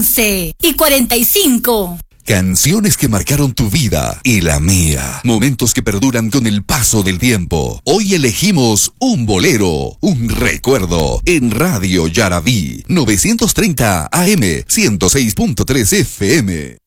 11:45. Canciones que marcaron tu vida y la mía. Momentos que perduran con el paso del tiempo. Hoy elegimos un bolero, un recuerdo. En Radio Yarabí, 930 AM, 106.3 FM.